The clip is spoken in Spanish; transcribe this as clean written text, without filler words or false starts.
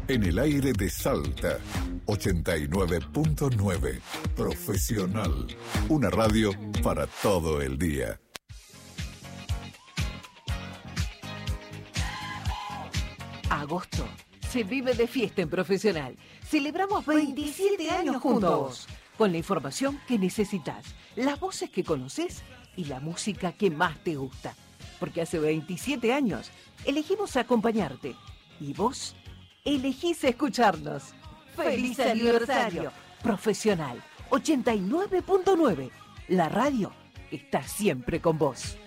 En el aire de Salta, 89.9. Profesional. Una radio para todo el día. Agosto se vive de fiesta en Profesional. Celebramos 27 años juntos. Con la información que necesitas, las voces que conoces y la música que más te gusta. Porque hace 27 años elegimos acompañarte. Y vos elegís escucharnos. ¡Feliz aniversario! Profesional 89.9. La radio está siempre con vos.